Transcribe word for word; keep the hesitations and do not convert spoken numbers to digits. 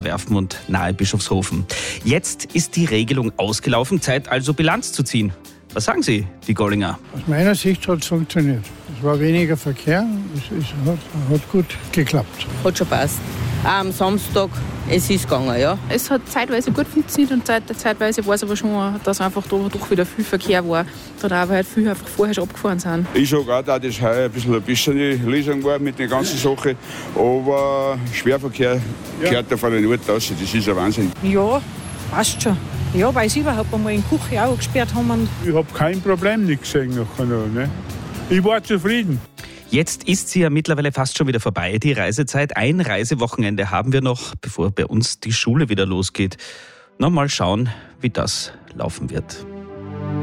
Werfen und nahe Bischofshofen. Jetzt ist die Regelung ausgelaufen, Zeit also Bilanz zu ziehen. Was sagen Sie, die Gollinger? Aus meiner Sicht hat es funktioniert. Es war weniger Verkehr, es, es hat, hat gut geklappt. Hat schon passt. Auch am Samstag, es ist gegangen, ja. Es hat zeitweise gut funktioniert und zeit, zeitweise war es aber schon, dass einfach da doch wieder viel Verkehr war. Da da aber halt viel einfach vorher schon abgefahren sind. Ich sage auch, dass das heuer ein bisschen eine bessere Lösung war mit der ganzen Sache. Aber Schwerverkehr ja. gehört da von den Ort aus. Das ist ein Wahnsinn. Ja, passt schon. Ja, weil sie überhaupt einmal in die Küche auch gesperrt haben. Ich habe kein Problem nicht gesehen nachher noch, ne? Ich war zufrieden. Jetzt ist sie ja mittlerweile fast schon wieder vorbei, die Reisezeit. Ein Reisewochenende haben wir noch, bevor bei uns die Schule wieder losgeht. Noch mal schauen, wie das laufen wird.